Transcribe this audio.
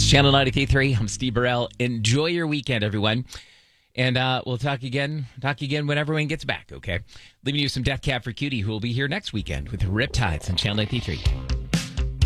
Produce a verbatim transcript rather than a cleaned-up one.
Channel ninety-three point three. I'm Steve Burrell. Enjoy your weekend, everyone. And uh, we'll talk again talk again when everyone gets back, okay? Leaving you some Death Cab for Cutie, who will be here next weekend with Riptides on Channel ninety-three point three.